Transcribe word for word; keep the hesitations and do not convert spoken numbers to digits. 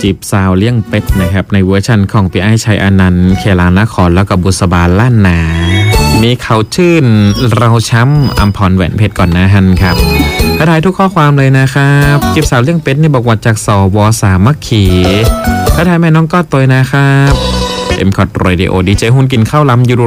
จีบสาวเลี้ยงเป็ดนะครับในเวอร์ชันของพี่ไอ้ชัยอนันต์เคลานครแล้วก็บุษบาล้านนามีเขาชื่นเราช้ำอัมพรแหวนเพชรก่อนนะฮันครับกระทายทุกข้อความเลยนะครับจีบสาวเลี้ยงเป็ดนี่บอกว่าจากสวสามัคคีกระทายแม่น้องก็ตัวนะครับเอ็มคอร์ดเรดิโอดีเจหุ่นกินข้าวล้ำยูโร